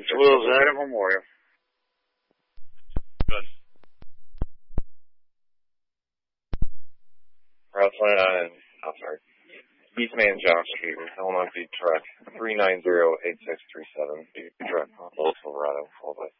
Wills Adam Memorial. Good. Route 29, I'm sorry. Eastman Josh Street, Illinois Beat Truck, 390-8637, Beat Truck, Little Silverado, full by